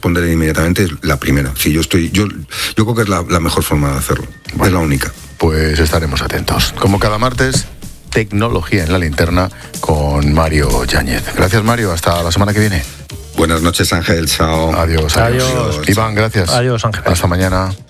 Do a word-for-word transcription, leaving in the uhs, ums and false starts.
responder inmediatamente es la primera. Sí, yo estoy, yo, yo creo que es la, la mejor forma de hacerlo. Bueno, es la única. Pues estaremos atentos. Como cada martes, tecnología en la linterna con Mario Yáñez. Gracias, Mario. Hasta la semana que viene. Buenas noches, Ángel. Chao. Adiós. Adiós. adiós. Iván, gracias. Adiós, Ángel. Hasta mañana.